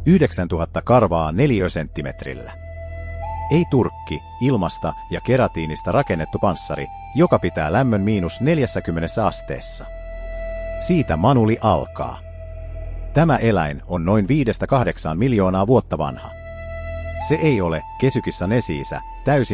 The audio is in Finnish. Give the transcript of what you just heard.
9000 karvaa neliösenttimetrillä. Ei turkki, ilmasta ja keratiinista rakennettu panssari, joka pitää lämmön -40 asteessa. Siitä manuli alkaa. Tämä eläin on noin 5–8 miljoonaa vuotta vanha. Se ei ole Kesykissa nesi-isä täysin